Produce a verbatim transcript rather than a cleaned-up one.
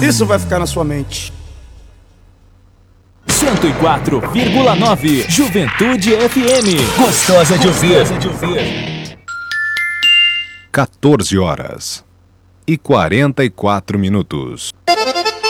Isso vai ficar na sua mente. cento e quatro vírgula nove Juventude F M. Gostosa de ouvir. quatorze horas e quarenta e quatro minutos.